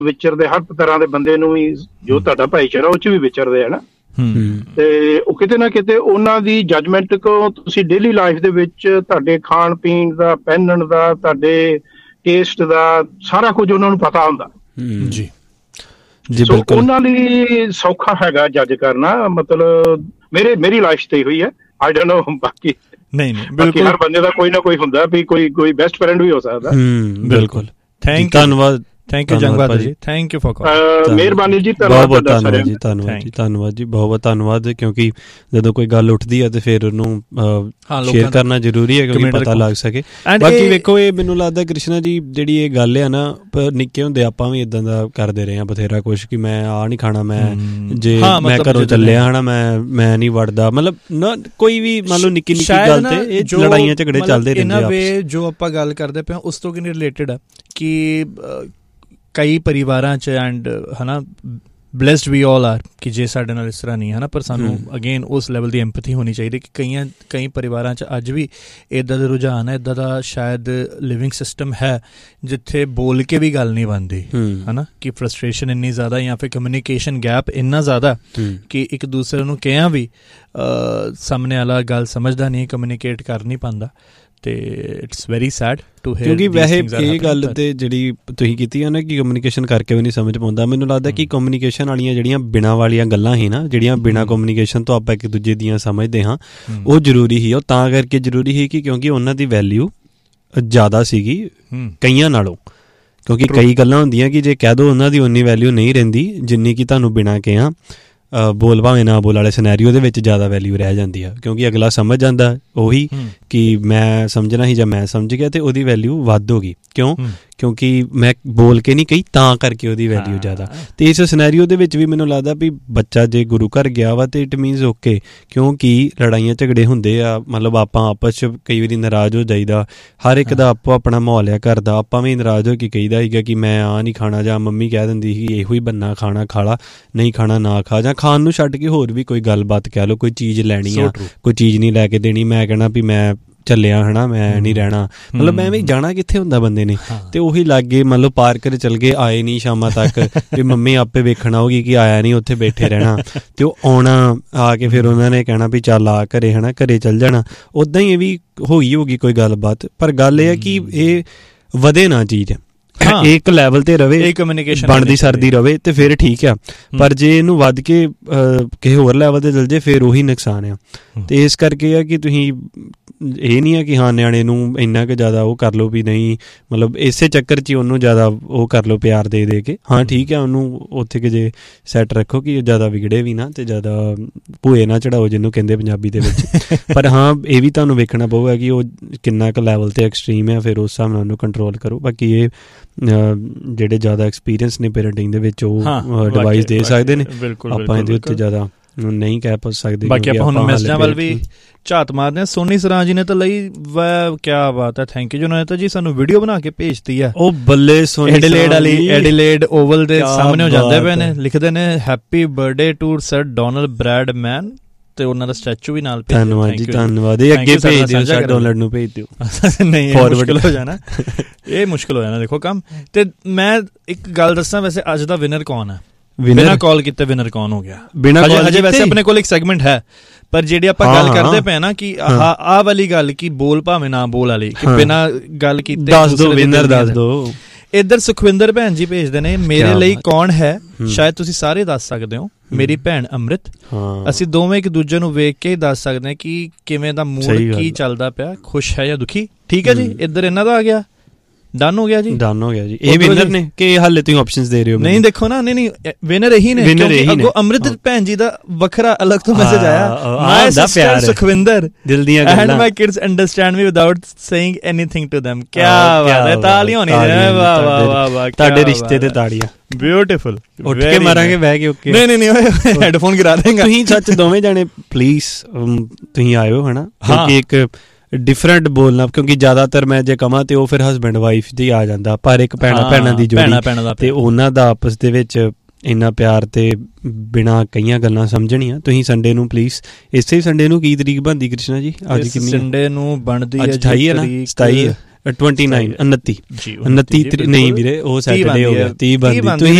ਵਿਚਰਦੇ, ਹਰ ਤਰ੍ਹਾਂ ਦੇ ਬੰਦੇ ਨੂੰ ਵੀ ਜੋ ਤੁਹਾਡਾ ਭਾਈਚਾਰਾ ਉਹ 'ਚ ਵੀ ਵਿਚਰਦੇ ਹੈ ਨਾ, ਤੇ ਉਹ ਕਿਤੇ ਨਾ ਕਿਤੇ ਉਹਨਾਂ ਦੀ ਜੱਜਮੈਂਟ ਕੋ ਤੁਸੀਂ ਡੇਲੀ ਲਾਈਫ ਦੇ ਵਿੱਚ ਤੁਹਾਡੇ ਖਾਣ ਪੀਣ ਦਾ, ਪਹਿਨਣ ਦਾ, ਤੁਹਾਡੇ ਟੇਸਟ ਦਾ ਸਾਰਾ ਕੁਝ ਉਹਨਾਂ ਨੂੰ ਪਤਾ ਹੁੰਦਾ ਜੀ। ਸੋ ਉਹਨਾਂ ਲਈ ਸੌਖਾ ਹੈਗਾ ਜੱਜ ਕਰਨਾ। ਮਤਲਬ ਮੇਰੀ ਲਾਈਫ ਤੇ ਹੋਈ ਹੈ, ਆਈ ਡੋਨਟ ਨੋ ਬਾਕੀ ਨਹੀਂ ਬਾਕੀ ਹਰ ਬੰਦੇ ਦਾ ਕੋਈ ਨਾ ਕੋਈ ਹੁੰਦਾ ਵੀ ਕੋਈ ਬੈਸਟ ਫਰੈਂਡ ਵੀ ਹੋ ਸਕਦਾ। ਬਿਲਕੁਲ। ਧੰਨਵਾਦ ਜੰਗਬਾਦ ਜੀ, ਥੈਂਕ ਯੂ ਫॉर ਕਾਲ। ਮਿਹਰਬਾਨੀ ਜੀ, ਬਹੁਤ ਧੰਨਵਾਦ ਜੀ, ਧੰਨਵਾਦ ਜੀ, ਬਹੁਤ ਧੰਨਵਾਦ। ਕਿਉਂਕਿ ਜਦੋਂ ਕੋਈ ਗੱਲ ਉੱਠਦੀ ਹੈ ਤੇ ਫਿਰ ਉਹਨੂੰ ਸ਼ੇਅਰ ਕਰਨਾ ਜ਼ਰੂਰੀ ਹੈ ਕਿਉਂਕਿ ਪਤਾ ਲੱਗ ਸਕੇ। ਬਾਕੀ ਵੇਖੋ, ਇਹ ਮੈਨੂੰ ਲੱਗਦਾ ਕ੍ਰਿਸ਼ਨਾ ਜੀ ਜਿਹੜੀ ਇਹ ਗੱਲ ਆ ਨਾ, ਨਿੱਕੇ ਹੁੰਦੇ ਆਪਾਂ ਵੀ ਏਦਾਂ ਦਾ ਕਰਦੇ ਰਹੇ ਹਾਂ ਬਥੇਰਾ ਕੁਛ, ਕਿ ਮੈਂ ਆਹ ਨਹੀਂ ਖਾਣਾ, ਮੈਂ ਜੇ ਮੈਂ ਘਰੋਂ ਚੱਲਿਆ ਹਨਾ ਮੈਂ ਨਹੀਂ ਵੜਦਾ, ਮਤਲਬ ਨਾ ਕੋਈ ਵੀ ਮੰਨ ਲਓ ਨਿੱਕੀ ਗੱਲ ਤੇ ਇਹ ਲੜਾਈਆਂ ਝਗੜੇ ਚੱਲਦੇ ਰਹਿੰਦੇ। ਜੋ ਆਪਾਂ ਗੱਲ ਕਰਦੇ ਪਏ ਉਸ ਤੋਂ ਕਿੰਨੀ ਰਿਲੇਟਡ ਆ ਕਿ ਕਈ ਪਰਿਵਾਰਾਂ 'ਚ ਐਂਡ ਹੈ ਨਾ, ਬਲੈਸਡ ਵੀ ਆਲ ਆਰ ਕਿ ਜੇ ਸਾਡੇ ਨਾਲ ਇਸ ਤਰ੍ਹਾਂ ਨਹੀਂ ਹੈ ਨਾ, ਪਰ ਸਾਨੂੰ ਅਗੇਨ ਉਸ ਲੈਵਲ ਦੀ ਐਂਪਥੀ ਹੋਣੀ ਚਾਹੀਦੀ ਕਿ ਕਈ ਪਰਿਵਾਰਾਂ 'ਚ ਅੱਜ ਵੀ ਇੱਦਾਂ ਦਾ ਰੁਝਾਨ ਹੈ, ਇੱਦਾਂ ਦਾ ਸ਼ਾਇਦ ਲਿਵਿੰਗ ਸਿਸਟਮ ਹੈ ਜਿੱਥੇ ਬੋਲ ਕੇ ਵੀ ਗੱਲ ਨਹੀਂ ਬਣਦੀ ਹੈ ਨਾ, ਕਿ ਫਰਸਟ੍ਰੇਸ਼ਨ ਇੰਨੀ ਜ਼ਿਆਦਾ ਜਾਂ ਫਿਰ ਕਮਿਊਨੀਕੇਸ਼ਨ ਗੈਪ ਇੰਨਾ ਜ਼ਿਆਦਾ ਕਿ ਇੱਕ ਦੂਸਰੇ ਨੂੰ ਕਿਹਾ ਵੀ ਸਾਹਮਣੇ ਵਾਲਾ ਗੱਲ ਸਮਝਦਾ ਨਹੀਂ, ਕਮਿਊਨੀਕੇਟ ਕਰ ਨਹੀਂ ਪਾਉਂਦਾ। ਤੇ it's very sad to here. ਕਿਉਂਕਿ ਵੈਸੇ ਇਹ ਗੱਲ ਤੇ ਜਿਹੜੀ ਤੁਸੀਂ ਕੀਤੀ ਹੈ ਨਾ ਕਿ ਕਮਿਊਨੀਕੇਸ਼ਨ ਕਰਕੇ ਵੀ ਨਹੀਂ ਸਮਝ ਪਾਉਂਦਾ, ਮੈਨੂੰ ਲੱਗਦਾ ਕਿ ਕਮਿਊਨੀਕੇਸ਼ਨ ਵਾਲੀਆਂ ਜਿਹੜੀਆਂ ਬਿਨਾਂ ਵਾਲੀਆਂ ਗੱਲਾਂ ਸੀ ਨਾ, ਜਿਹੜੀਆਂ ਬਿਨਾਂ ਕਮਿਊਨੀਕੇਸ਼ਨ ਤੋਂ ਆਪਾਂ ਇੱਕ ਦੂਜੇ ਦੀਆਂ ਸਮਝਦੇ ਹਾਂ, ਉਹ ਜ਼ਰੂਰੀ ਸੀ। ਉਹ ਤਾਂ ਕਰਕੇ ਜ਼ਰੂਰੀ ਸੀ ਕਿ ਕਿਉਂਕਿ ਉਹਨਾਂ ਦੀ ਵੈਲਿਊ ਜ਼ਿਆਦਾ ਸੀਗੀ ਕਈਆਂ ਨਾਲੋਂ। ਕਿਉਂਕਿ ਕਈ ਗੱਲਾਂ ਹੁੰਦੀਆਂ ਕਿ ਜੇ ਕਹਿ ਦਿਓ ਉਹਨਾਂ ਦੀ ਉਨੀ ਵੈਲਿਊ ਨਹੀਂ ਰਹਿੰਦੀ ਜਿੰਨੀ ਕਿ ਤੁਹਾਨੂੰ ਬਿਨਾਂ ਕਿਹਾ ਬੋਲ ਭਾਵੇਂ ਨਾ ਬੋਲ ਵਾਲੇ ਸਿਨੈਰੀਓ ਦੇ ਵਿੱਚ ਜ਼ਿਆਦਾ ਵੈਲਿਊ ਰਹਿ ਜਾਂਦੀ ਆ। ਕਿਉਂਕਿ ਅਗਲਾ ਸਮਝ ਜਾਂਦਾ ਉਹੀ ਕਿ ਮੈਂ ਸਮਝਣਾ ਸੀ ਜਾਂ ਮੈਂ ਸਮਝ ਗਿਆ, ਤੇ ਉਹਦੀ ਵੈਲਿਊ ਵੱਧ ਹੋ ਗਈ। ਕਿਉਂਕਿ ਮੈਂ ਬੋਲ ਕੇ ਨਹੀਂ ਕਹੀ, ਤਾਂ ਕਰਕੇ ਉਹਦੀ ਵੈਲਿਊ ਜ਼ਿਆਦਾ। ਤੇ ਇਸ ਸਿਨੈਰੀਓ ਦੇ ਵਿੱਚ ਵੀ ਮੈਨੂੰ ਲੱਗਦਾ ਵੀ ਬੱਚਾ ਜੇ ਗੁਰੂ ਘਰ ਗਿਆ ਵਾ ਤੇ ਇਟ ਮੀਨਸ ਓਕੇ, ਕਿਉਂਕਿ ਲੜਾਈਆਂ ਝਗੜੇ ਹੁੰਦੇ ਆ, ਮਤਲਬ ਆਪਾਂ ਆਪਸ 'ਚ ਕਈ ਵਾਰੀ ਨਾਰਾਜ਼ ਹੋ ਜਾਈਦਾ, ਹਰ ਇੱਕ ਦਾ ਆਪੋ ਆਪਣਾ ਮਾਹੌਲ ਆ ਘਰ ਦਾ। ਆਪਾਂ ਵੀ ਨਾਰਾਜ਼ ਹੋ ਕੇ ਕਹੀਦਾ ਸੀਗਾ ਕਿ ਮੈਂ ਆਹ ਨਹੀਂ ਖਾਣਾ, ਜਾਂ ਮੰਮੀ ਕਹਿ ਦਿੰਦੀ ਸੀ ਇਹੋ ਹੀ ਬੰਨਾ ਖਾਣਾ ਖਾ ਲਾ, ਨਹੀਂ ਖਾਣਾ ਨਾ ਖਾ, ਜਾਂ ਖਾਣ ਨੂੰ ਛੱਡ ਕੇ ਹੋਰ ਵੀ ਕੋਈ ਗੱਲਬਾਤ ਕਹਿ ਲਓ, ਕੋਈ ਚੀਜ਼ ਲੈਣੀ ਆ, ਕੋਈ ਚੀਜ਼ ਨਹੀਂ ਲੈ ਕੇ ਦੇਣੀ, ਮੈਂ ਕਹਿਣਾ ਵੀ ਮੈਂ ਚੱਲਿਆ ਹੈ ਨਾ, ਮੈਂ ਨਹੀਂ ਰਹਿਣਾ, ਮਤਲਬ ਮੈਂ ਵੀ ਜਾਣਾ ਕਿੱਥੇ ਹੁੰਦਾ ਬੰਦੇ ਨੇ। ਤੇ ਉਹੀ ਲਾਗੇ ਮਤਲਬ ਪਾਰਕ 'ਚ ਚੱਲ ਗਏ, ਆਏ ਨਹੀਂ ਸ਼ਾਮਾਂ ਤੱਕ, ਵੀ ਮੰਮੀ ਆਪੇ ਵੇਖਣ ਆਊਗੀ ਕਿ ਆਇਆ ਨਹੀਂ, ਉੱਥੇ ਬੈਠੇ ਰਹਿਣਾ। ਤੇ ਉਹ ਆਉਣਾ, ਆ ਕੇ ਫਿਰ ਉਹਨਾਂ ਨੇ ਕਹਿਣਾ ਵੀ ਚੱਲ ਆ ਘਰੇ, ਹੈ ਨਾ, ਘਰੇ ਚੱਲ ਜਾਣਾ। ਉੱਦਾਂ ਹੀ ਇਹ ਵੀ ਹੋਊਗੀ ਕੋਈ ਗੱਲਬਾਤ, ਪਰ ਗੱਲ ਇਹ ਹੈ ਕਿ ਇਹ ਵਧੇ ਨਾ ਚੀਜ਼, ਇੱਕ ਲੈਵਲ ਤੇ ਰਵੇ, ਬਣਦੀ ਸਰਦੀ ਰਵੇ ਤੇ ਫਿਰ ਠੀਕ ਆ। ਪਰ ਜੇ ਇਹਨੂੰ ਵੱਧ ਕੇ ਕਿਸੇ ਹੋਰ ਲੈਵਲ ਤੇ ਚਲ ਜੇ ਫਿਰ ਉਹੀ ਨੁਕਸਾਨ ਆ। ਤੇ ਇਸ ਕਰਕੇ ਆ ਕਿ ਤੁਸੀਂ ਇਹ ਨਹੀਂ ਆ ਕਿ ਹਾਂ ਨਿਆਣੇ ਨੂੰ ਇੰਨਾ ਕੁ ਜ਼ਿਆਦਾ ਉਹ ਕਰ ਲਓ ਵੀ ਨਹੀਂ, ਮਤਲਬ ਇਸੇ ਚੱਕਰ 'ਚ ਹੀ ਉਹਨੂੰ ਜ਼ਿਆਦਾ ਉਹ ਕਰ ਲਓ ਪਿਆਰ ਦੇ ਕੇ। ਹਾਂ ਠੀਕ ਆ, ਉਹਨੂੰ ਉੱਥੇ ਕਿ ਜੇ ਸੈੱਟ ਰੱਖੋ ਕਿ ਜ਼ਿਆਦਾ ਵਿਗੜੇ ਵੀ ਨਾ ਤੇ ਜ਼ਿਆਦਾ ਭੂਏ ਨਾ ਚੜਾਓ ਜਿਹਨੂੰ ਕਹਿੰਦੇ ਪੰਜਾਬੀ ਦੇ ਵਿੱਚ। ਪਰ ਹਾਂ ਇਹ ਵੀ ਤੁਹਾਨੂੰ ਵੇਖਣਾ ਪਊਗਾ ਕਿ ਉਹ ਕਿੰਨਾ ਕੁ ਲੈਵਲ ਤੇ ਐਕਸਟਰੀਮ ਹੈ, ਫਿਰ ਉਸ ਹਿਸਾਬ ਨਾਲ ਉਹਨੂੰ ਕੰਟਰੋਲ ਕਰੋ। ਬਾਕੀ ਇਹ ਜਿਹੜੇ ਜ਼ਿਆਦਾ ਐਕਸਪੀਰੀਅੰਸ ਨੇ ਪੇਰੈਂਟਿੰਗ ਦੇ ਵਿੱਚ ਉਹ ਐਡਵਾਈਸ ਦੇ ਸਕਦੇ ਨੇ, ਆਪਾਂ ਇਹਦੇ ਉੱਤੇ ਜ਼ਿਆਦਾ ਨਹੀਂ ਕਹਿ ਸਕਦੇ। ਬਾਕੀ ਆਪਾਂ ਹੁਣ ਮੈਸੇਜਾਂ ਵੱਲ ਵੀ ਝਾਤ ਮਾਰਦੇ ਹਾਂ। ਸੋਨੀ ਸਰਾਂ ਜੀ ਨੇ ਤਾਂ ਲਈ ਕਿਆ ਬਾਤ ਹੈ, ਥੈਂਕ ਯੂ ਜੀ। ਉਹਨਾਂ ਨੇ ਤਾਂ ਜੀ ਸਾਨੂੰ ਵੀਡੀਓ ਬਣਾ ਕੇ ਭੇਜਤੀ ਆ, ਉਹ ਬੱਲੇ ਸੋਨੀ ਐਡੀਲੇਡ ਓਵਲ ਦੇ ਸਾਹਮਣੇ ਹੋ ਜਾਂਦੇ ਪਏ ਨੇ, ਲਿਖਦੇ ਨੇ happy birthday to sir Donald ਬ੍ਰੈਡਮੈਨ, ਤੇ ਉਹਨਾਂ ਦਾ ਸਟੈਚੂ ਵੀ ਨਾਲ ਭੇਜ ਦਿਓ। ਧੰਨਵਾਦ ਜੀ, ਧੰਨਵਾਦ। ਇਹ ਅੱਗੇ ਭੇਜ ਦਿਓ, ਸਰ ਡੋਨਲਡ ਨੂੰ ਭੇਜ ਦਿਓ। ਨਹੀਂ ਮੁਸ਼ਕਿਲ ਹੋ ਜਾਣਾ, ਇਹ ਮੁਸ਼ਕਿਲ ਹੋ ਜਾਣਾ ਦੇਖੋ ਕੰਮ। ਤੇ ਮੈਂ ਇੱਕ ਗੱਲ ਦੱਸਾਂ, ਵੈਸੇ ਅੱਜ ਦਾ ਵਿਨਰ ਕੌਣ ਹੈ? ਬਿਨਾਂ ਕਾਲ ਕੀਤੇ ਵਿਨਰ ਕੌਣ ਹੋ ਗਿਆ? ਹਜੇ ਵੈਸੇ ਆਪਣੇ ਕੋਲ ਇੱਕ ਸੈਗਮੈਂਟ ਹੈ, ਪਰ ਜਿਹੜੀ ਆਪਾਂ ਗੱਲ ਕਰਦੇ ਪਏ ਨਾ ਕਿ ਆਹ ਵਾਲੀ ਗੱਲ ਕਿ ਬੋਲ ਭਾਵੇਂ ਨਾ ਬੋਲ ਵਾਲੀ, ਕਿ ਬਿਨਾਂ ਗੱਲ ਕੀਤੇ ਦੱਸ ਦੋ ਵਿਨਰ, ਦੱਸ ਦੋ। ਇੱਧਰ ਸੁਖਵਿੰਦਰ ਭੈਣ ਜੀ ਭੇਜਦੇ ਨੇ, ਮੇਰੇ ਲਈ ਕੌਣ ਹੈ? ਸ਼ਾਇਦ ਤੁਸੀਂ ਸਾਰੇ ਦੱਸ ਸਕਦੇ ਹੋ। ਮੇਰੀ ਭੈਣ ਅੰਮ੍ਰਿਤ। ਅਸੀਂ ਦੋਵੇਂ ਇੱਕ ਦੂਜੇ ਨੂੰ ਵੇਖ ਕੇ ਹੀ ਦੱਸ ਸਕਦੇ ਹਾਂ ਕਿ ਕਿਵੇਂ ਦਾ ਮੂਡ, ਕੀ ਚੱਲਦਾ ਪਿਆ, ਖੁਸ਼ ਹੈ ਜਾਂ ਦੁਖੀ। ਠੀਕ ਹੈ ਜੀ, ਇੱਧਰ ਇਹਨਾਂ ਦਾ ਆ ਗਿਆ, ਡਨ ਹੋ ਗਿਆ ਜੀ, ਡਨ ਹੋ ਗਿਆ ਜੀ। ਇਹ ਵਿਨਰ ਨੇ ਕਿ ਹਾਲੇ ਤੁਸੀਂ ਆਪਸ਼ਨਸ ਦੇ ਰਹੇ ਹੋ? ਨਹੀਂ ਦੇਖੋ ਨਾ, ਨਹੀਂ ਵਿਨਰ ਇਹੀ ਨੇ, ਕਿਉਂਕਿ ਅੱਗੋਂ ਅੰਮ੍ਰਿਤ ਭੈਣ ਜੀ ਦਾ ਵੱਖਰਾ ਅਲੱਗ ਤੋਂ ਮੈਸੇਜ ਆਇਆ, ਮਾਈ ਸਿਸਟਰ ਸੁਖਵਿੰਦਰ, ਦਿਲ ਦੀਆਂ ਗੱਲਾਂ, and my kids understand me without saying anything to them। ਕੀ ਬਾਤ ਹੈ, ਤਾਲੀਆਂ ਹੋਣੀ ਚਾਹੀਦੀਆਂ। ਵਾਹ ਵਾਹ ਵਾਹ ਵਾਹ, ਤੁਹਾਡੇ ਰਿਸ਼ਤੇ ਤੇ ਤਾੜੀਆਂ। ਬਿਊਟੀਫੁਲ। ਉੱਠ ਕੇ ਮਾਰਾਂਗੇ ਬਹਿ ਕੇ। ਓਕੇ, ਨਹੀਂ ਹੈਡਫੋਨ ਗਿਰਾ ਦੇਂਗਾ। ਤੁਸੀਂ ਸੱਚ ਦੋਵੇਂ ਜਾਣੇ ਪਲੀਜ਼ ਤੁਸੀਂ ਆਇਓ, ਹੈ ਨਾ, ਕਿਉਂਕਿ ਇੱਕ ਡਿਫਰੈਂਟ ਬੋਲਣਾ, ਕਿਉਂਕਿ ਜ਼ਿਆਦਾਤਰ ਮੈਂ ਜੇ ਕਹਾਂ ਤੇ ਉਹ ਫਿਰ ਹਸਬੈਂਡ ਵਾਈਫ ਦੀ ਆ ਜਾਂਦਾ, ਪਰ ਇੱਕ ਭੈਣਾਂ ਦੀ ਜੋੜੀ ਤੇ ਉਹਨਾਂ ਦਾ ਆਪਸ ਦੇ ਵਿੱਚ ਇੰਨਾ ਪਿਆਰ ਤੇ ਬਿਨਾਂ ਕਈਆਂ ਗੱਲਾਂ ਸਮਝਣੀਆਂ। ਤੁਸੀਂ ਸੰਡੇ ਨੂੰ ਪਲੀਜ਼, ਇਸੇ ਸੰਡੇ ਨੂੰ ਕੀ ਤਰੀਕ ਬਣਦੀ ਕ੍ਰਿਸ਼ਨਾ ਜੀ? ਅੱਜ ਕਿੰਨੀ ਸੰਡੇ ਨੂੰ ਬਣਦੀ ਹੈ? 28 ਹੈ ਨਾ, 27 29 29 ਨਹੀਂ ਵੀਰੇ ਉਹ ਸੈਟਰਡੇ ਹੋ ਗਿਆ 30 ਬੰਦੀ ਤੁਸੀਂ